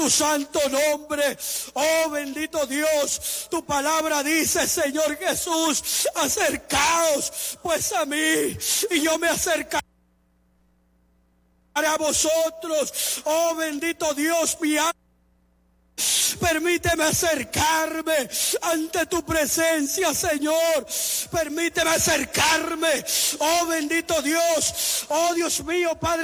tu santo nombre. Oh bendito Dios, tu palabra dice, Señor Jesús, acercaos pues a mí y yo me acercaré a vosotros. Oh bendito Dios, mi alma, permíteme acercarme ante tu presencia, Señor. Permíteme acercarme. Oh bendito Dios. Oh Dios mío, Padre.